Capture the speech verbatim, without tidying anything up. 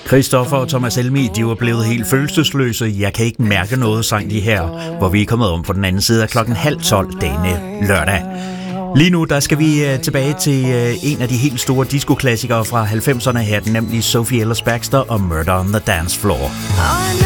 Christoffer og Thomas Helmig, de var blevet helt følelsesløse. Jeg kan ikke mærke noget, sang de her, hvor vi er kommet om på den anden side af klokken halv tolv denne lørdag. Lige nu, der skal vi uh, tilbage til uh, en af de helt store disco-klassikere fra halvfemserne her, nemlig Sophie Ellis-Bextor og Murder on the Dance Floor.